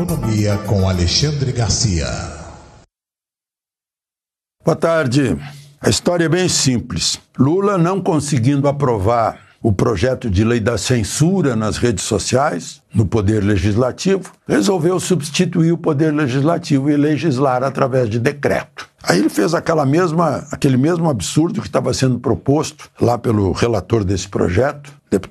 Economia com Alexandre Garcia. Boa tarde. A história é bem simples. Lula, não conseguindo aprovar o projeto de lei da censura nas redes sociais, no Poder Legislativo, resolveu substituir o Poder Legislativo e legislar através de decreto. Aí ele fez aquele mesmo absurdo que estava sendo proposto lá pelo relator desse projeto,